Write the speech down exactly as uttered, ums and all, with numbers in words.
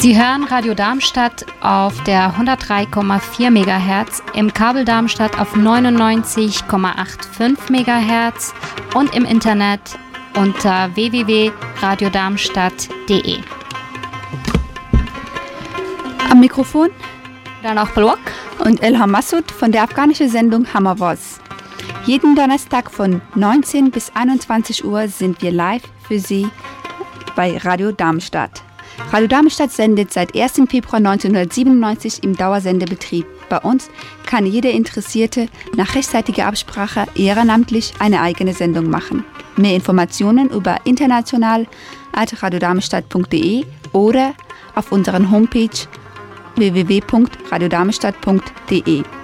Sie hören Radio Darmstadt auf der hundertdrei Komma vier Megahertz, im Kabel Darmstadt auf neunundneunzig Komma fünfundachtzig Megahertz und im Internet unter w w w punkt radio darmstadt punkt d e. Am Mikrofon Danach Block und Elham Massoud von der afghanischen Sendung Hammervoz. Jeden Donnerstag von neunzehn bis einundzwanzig Uhr sind wir live für Sie bei Radio Darmstadt. Radio Darmstadt sendet seit ersten Februar neunzehnhundertsiebenundneunzig im Dauersendebetrieb. Bei uns kann jeder Interessierte nach rechtzeitiger Absprache ehrenamtlich eine eigene Sendung machen. Mehr Informationen über international at radio darmstadt punkt d e oder auf unserer Homepage w w w punkt radio darmstadt punkt d e.